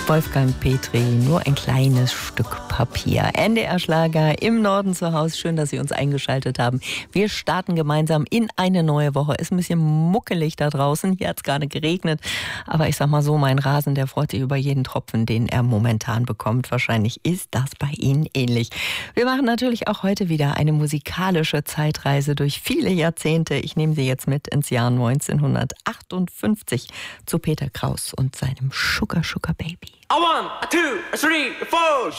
Wolfgang Petri, nur ein kleines Stück Papier. NDR-Schlager im Norden zu Hause. Schön, dass Sie uns eingeschaltet haben. Wir starten gemeinsam in eine neue Woche. Ist ein bisschen muckelig da draußen. Hier hat es gerade geregnet. Aber ich sag mal so, mein Rasen, der freut sich über jeden Tropfen, den er momentan bekommt. Wahrscheinlich ist das bei Ihnen ähnlich. Wir machen natürlich auch heute wieder eine musikalische Zeitreise durch viele Jahrzehnte. Ich nehme Sie jetzt mit ins Jahr 1958 zu Peter Kraus und seinem Sugar Sugar Baby. A 1, a 2, a 3, a 4.